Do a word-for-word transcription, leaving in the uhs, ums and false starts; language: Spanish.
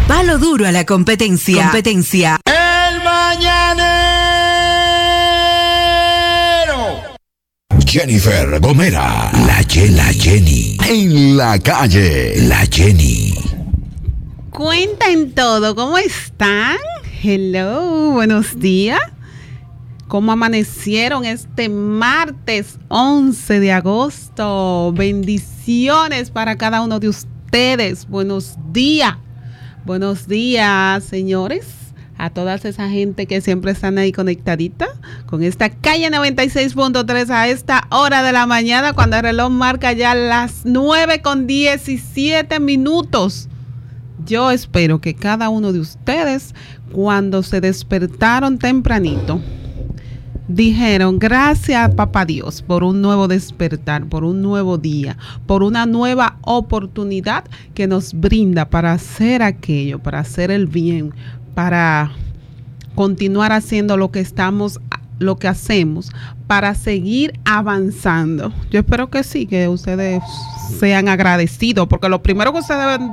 Palo duro a la competencia. Competencia. El mañanero. Jennifer Gomera, la, Ye- la Jenny, en la calle, la Jenny. Cuenten todo, ¿cómo están? Hello, buenos días. ¿Cómo amanecieron este martes once de agosto? Bendiciones para cada uno de ustedes. Buenos días. Buenos días, señores. A toda esa gente que siempre están ahí conectadita con esta calle noventa y seis punto tres a esta hora de la mañana, cuando el reloj marca ya las nueve con diecisiete minutos. Yo espero que cada uno de ustedes, cuando se despertaron tempranito, dijeron: gracias, papá Dios, por un nuevo despertar, por un nuevo día, por una nueva oportunidad que nos brinda para hacer aquello, para hacer el bien, para continuar haciendo lo que estamos, lo que hacemos, para seguir avanzando. Yo espero que sí, que ustedes sean agradecidos, porque lo primero que ustedes deben